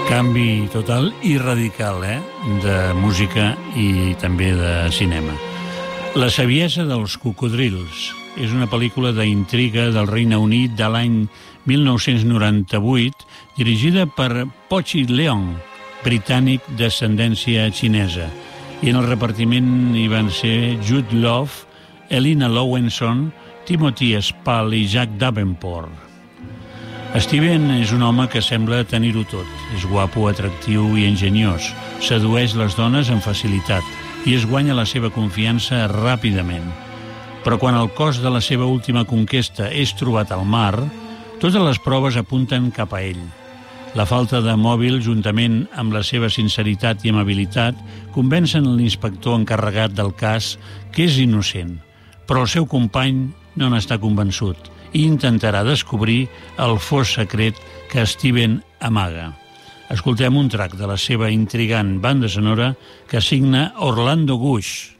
Canvi total i radical, de música i també de cinema. La saviesa dels cocodrils és una pel·lícula d'intriga del Regne Unit de l'any 1998, dirigida per Pochi Leong, britànic d'ascendència xinesa. I en el repartiment hi van ser Jude Law, Elena Lowenson, Timothy Spall i Jack Davenport. Steven és un home que sembla tenir-ho tot. És guapo, atractiu i enginyós. Sedueix les dones amb facilitat i es guanya la seva confiança ràpidament. Però quan el cos de la seva última conquesta és trobat al mar, totes les proves apunten cap a ell. La falta de mòbil, juntament amb la seva sinceritat i amabilitat, convencen l'inspector encarregat del cas que és innocent. Però el seu company no n'està convençut i intentarà descobrir el fos secret que Steven amaga. Escoltem un track de la seva intrigant banda sonora que signa Orlando Gush.